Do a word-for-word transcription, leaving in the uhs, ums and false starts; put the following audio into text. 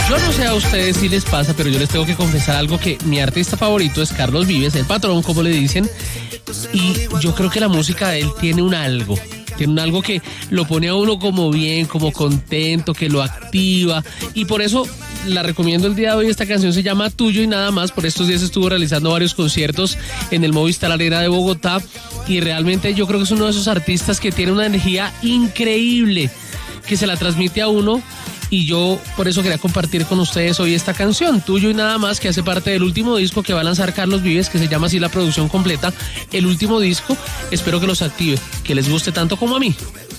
Yo no sé a ustedes si les pasa, pero yo les tengo que confesar algo, que mi artista favorito es Carlos Vives, el patrón, como le dicen, y yo creo que la música de él tiene un algo, tiene un algo que lo pone a uno como bien, como contento, que lo activa, y por eso la recomiendo el día de hoy. Esta canción se llama Tuyo y Nada Más. Por estos días estuvo realizando varios conciertos en el Movistar Arena de Bogotá, y realmente yo creo que es uno de esos artistas que tiene una energía increíble, que se la transmite a uno. Y yo por eso quería compartir con ustedes hoy esta canción, Tuyo y Nada Más, que hace parte del último disco que va a lanzar Carlos Vives, que se llama así la producción completa, el último disco. Espero que los active, que les guste tanto como a mí.